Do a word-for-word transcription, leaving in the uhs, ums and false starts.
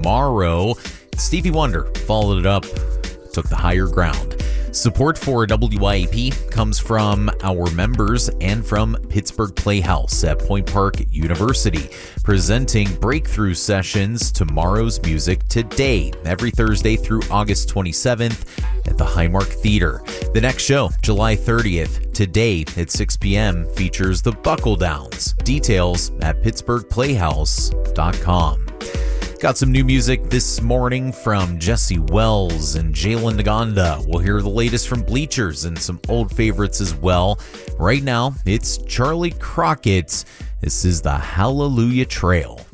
tomorrow. Stevie Wonder followed it up, took the higher ground. Support for W I A P comes from our members and from Pittsburgh Playhouse at Point Park University, presenting breakthrough sessions Tomorrow's Music Today, every Thursday through August twenty-seventh at the Highmark Theater. The next show, July thirtieth, today at six p.m., features the Buckle Downs. Details at pittsburgh playhouse dot com. Got some new music this morning from Jesse Wells and Jalen Naganda. We'll hear the latest from Bleachers and some old favorites as well. Right now, it's Charlie Crockett. This is the Hallelujah Trail.